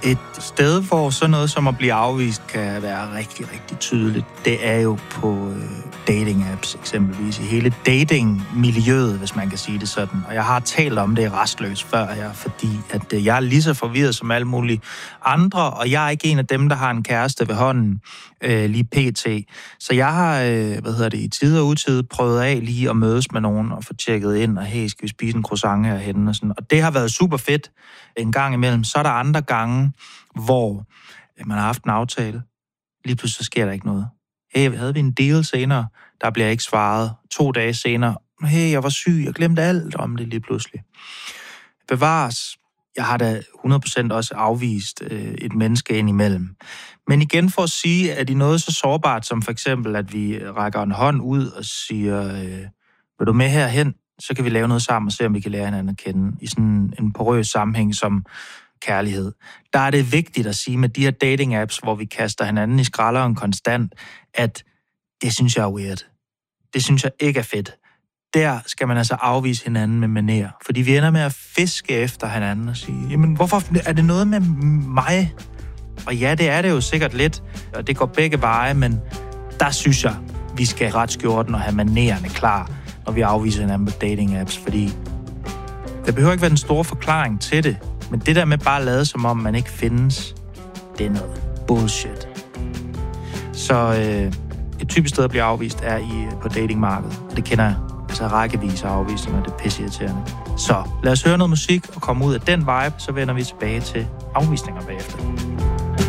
Et sted, hvor sådan noget som at blive afvist kan være rigtig, rigtig tydeligt, det er jo på dating-apps eksempelvis. I hele dating-miljøet, hvis man kan sige det sådan. Og jeg har talt om det restløst før her, fordi at jeg er lige så forvirret som alle mulige andre, og jeg er ikke en af dem, der har en kæreste ved hånden lige pt. Så jeg har, i tid og utid prøvet af lige at mødes med nogen og få tjekket ind, og hey, skal vi spise en croissant herhenne og sådan. Og det har været super fedt en gang imellem. Så er der andre gange, hvor man har haft en aftale. Lige pludselig så sker der ikke noget. Hey, havde vi en deal senere? Der bliver ikke svaret. 2 dage senere. Hey, jeg var syg. Jeg glemte alt om det lige pludselig. Bevares. Jeg har da 100% også afvist et menneske indimellem. Men igen for at sige, at i noget så sårbart som for eksempel, at vi rækker en hånd ud og siger, vil du med herhen? Så kan vi lave noget sammen og se, om vi kan lære hinanden at kende i sådan en porøs sammenhæng som kærlighed. Der er det vigtigt at sige med de her dating-apps, hvor vi kaster hinanden i skralderen konstant, at det synes jeg er weird. Det synes jeg ikke er fedt. Der skal man altså afvise hinanden med manér, fordi vi ender med at fiske efter hinanden og sige, jamen hvorfor er det noget med mig? Og ja, det er det jo sikkert lidt, og det går begge veje, men der synes jeg, vi skal ret skjorten og have manérerne klar, når vi afviser hinanden på dating-apps, fordi der behøver ikke være den store forklaring til det, men det der med bare at lade som om, man ikke findes, det er noget bullshit. Så et typisk sted at blive afvist er på datingmarkedet, og det kender jeg. Altså rækkevis af afvisninger, det er pisseirriterende. Så lad os høre noget musik og komme ud af den vibe, så vender vi tilbage til afvisninger bagefter.